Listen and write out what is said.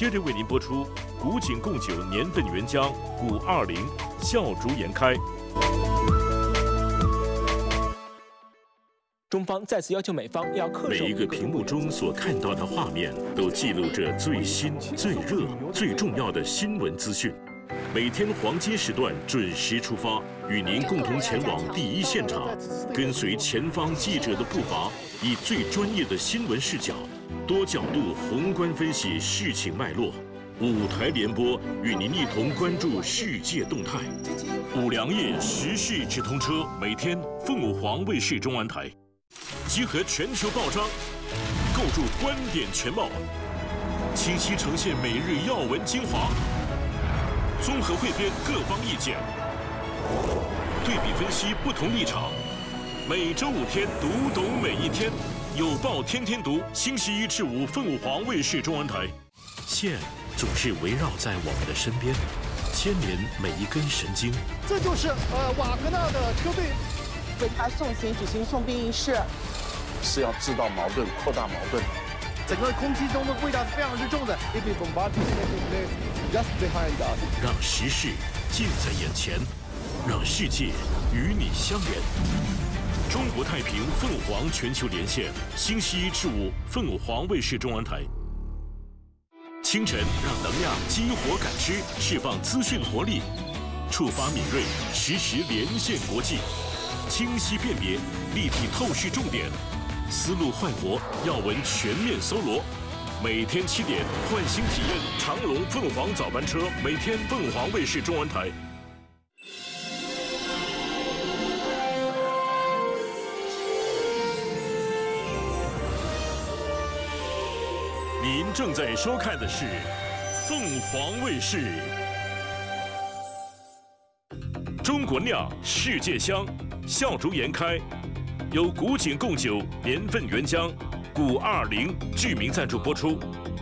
接着为您播出古井贡酒年份原浆古20笑逐颜开。 中方再次要求美方要恪守每一个屏幕中所看到的画面，都记录着最新、最热、最重要的新闻资讯。每天黄金时段准时出发，与您共同前往第一现场，跟随前方记者的步伐，以最专业的新闻视角，多角度宏观分析事情脉络。5台联播与您一同关注世界动态。5粮液时事直通车，每天凤舞凰卫视中文台，集合全球报章，构筑观点全貌，清晰呈现每日要闻精华。综合汇编各方意见，对比分析不同立场。每周5天，读懂每一天。有报天天读，星期1至5，凤舞凰卫视中文台。线总是围绕在我们的身边，牵连每一根神经。 这就是瓦格纳的车队为他送行举行送殡仪式， 是要制造矛盾，扩大矛盾。 整个空气中的味道是非常之重的。 让时事近在眼前，让世界与你相连。中国太平凤凰全球连线，星期1至5，凤舞凰卫视中文台。清晨让能量激活感知，释放资讯活力，触发敏锐，实时连线国际，清晰辨别，立体透视重点，思路焕活，要闻全面搜罗。每天7点，换新体验长龙凤凰早班车，每天凤凰卫视中文台。您正在收看的是凤凰卫视。中国酿，世界香，笑逐颜开，由古井贡酒年份原浆古20剧名赞助播出。